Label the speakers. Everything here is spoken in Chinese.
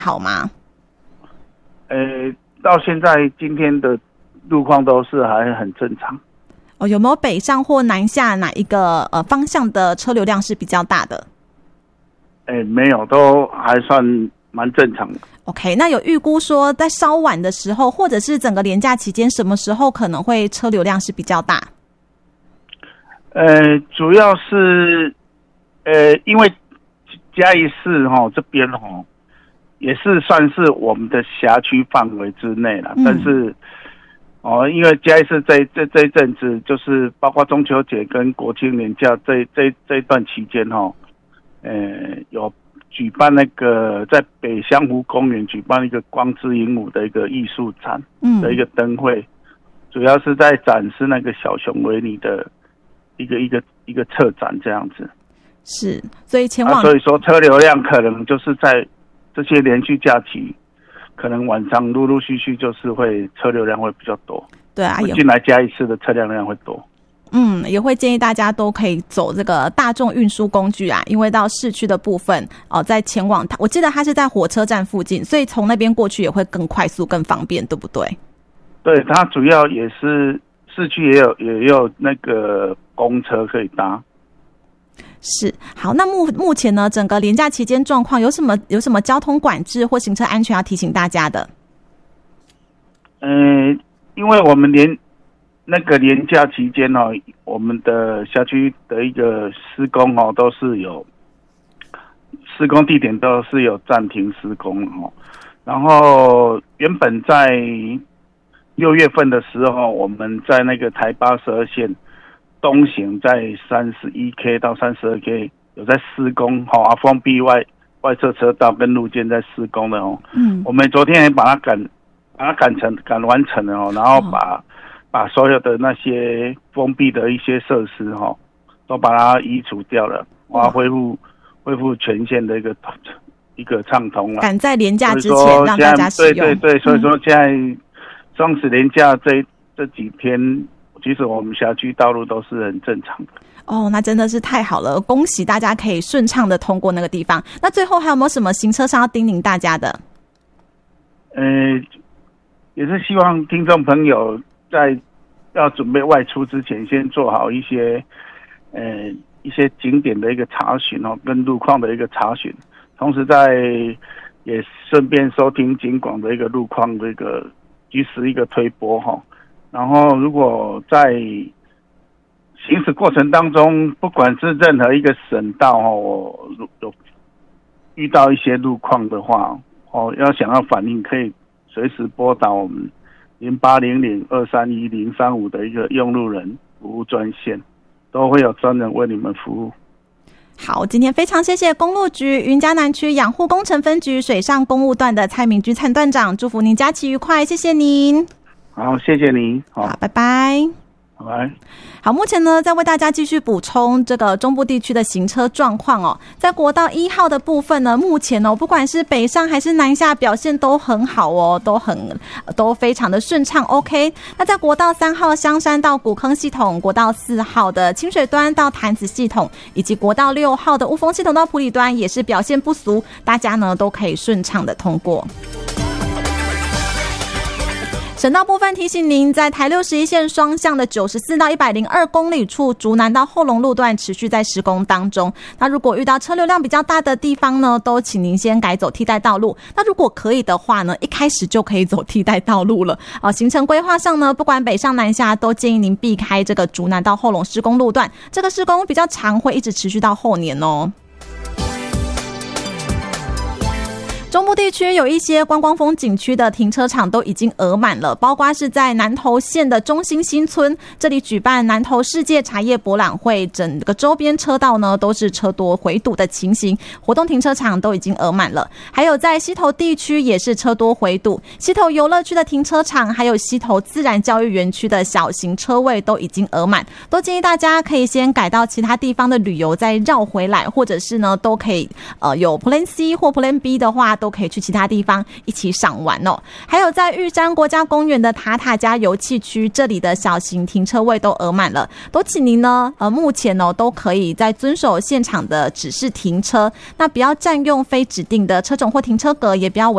Speaker 1: 好吗？
Speaker 2: 到现在今天的路况都是还很正常。
Speaker 1: 有没有北上或南下哪一个方向的车流量是比较大的？
Speaker 2: 没有，都还算蛮正常的。
Speaker 1: OK， 那有预估说在稍晚的时候，或者是整个连假期间，什么时候可能会车流量是比较大？
Speaker 2: 主要是因为嘉义市这边也是算是我们的辖区范围之内啦，但是因为嘉义市这一阵子就是包括中秋节跟国庆年假这一段期间有举办那个在北香湖公园举办一个光之鹦鹉的一个艺术展的一个灯会，主要是在展示那个小熊维尼的一个策展这样子。是，所以前往所以说车流量可能就是在这些连续假期，可能晚上陆陆续续就是会车流量会比较多。对啊，进来嘉义市的车辆量会多。也会建议大家都可以走这个大众运输工具啊，因为到市区的部分在前往我记得它是在火车站附近，所以从那边过去也会更快速更方便，对不对？对，它主要也是市区也有那个公车可以搭。是，好，那目前呢，整个连假期间状况有什么交通管制或行车安全要提醒大家的？因为我们那个连假期间我们的辖区的一个施工都是有施工地点都是有暂停施工然后原本在6月份的时候，我们在那个台82线东行在 31K 到 32K 有在施工封闭外侧车道跟路肩在施工的我们昨天也把它赶完成了然后把所有的那些封闭的一些设施都把它移除掉了，恢复全线的一个畅通了。赶在连假之前让大家使用。对，所以说现在双十连假这几天，其实我们辖区道路都是很正常的。那真的是太好了，恭喜大家可以顺畅的通过那个地方。那最后还有没有什么行车上要叮咛大家的？也是希望听众朋友在要准备外出之前，先做好一些景点的一个查询跟路况的一个查询，同时也顺便收听警广的一个路况的一个及时一个推播然后如果在行驶过程当中，不管是任何一个省道有遇到一些路况的话要想要反映，可以随时拨打我们0800231035的一个用路人服务专线，都会有专人为你们服务。好，今天非常谢谢公路局云嘉南区养护工程分局水上公务段的蔡明居蔡段长，祝福您假期愉快，谢谢您。好，谢谢您。好，拜拜。拜拜。好，目前呢，再为大家继续补充这个中部地区的行车状况在国道1号的部分呢，目前不管是北上还是南下表现都很好都非常的顺畅 OK。 那在国道3号香山到古坑系统，国道4号的清水端到潭子系统，以及国道6号的雾峰系统到埔里端也是表现不俗，大家呢都可以顺畅的通过。省道部分提醒您，在台61线双向的94到102公里处，竹南到后龙路段持续在施工当中。那如果遇到车流量比较大的地方呢，都请您先改走替代道路。那如果可以的话呢，一开始就可以走替代道路了。行程规划上呢，不管北上南下，都建议您避开这个竹南到后龙施工路段，这个施工比较长，会一直持续到后年中部地区有一些观光风景区的停车场都已经额满了，包括是在南投县的中心新村，这里举办南投世界茶叶博览会，整个周边车道呢都是车多回堵的情形，活动停车场都已经额满了。还有在溪头地区也是车多回堵，溪头游乐区的停车场还有溪头自然教育园区的小型车位都已经额满，都建议大家可以先改到其他地方的旅游再绕回来，或者是呢都可以有 Plan C 或 Plan B 的话都可以去其他地方一起赏玩还有在玉山国家公园的塔塔加油气区，这里的小型停车位都额满了，都请您呢目前都可以在遵守现场的指示停车，那不要占用非指定的车种或停车格，也不要违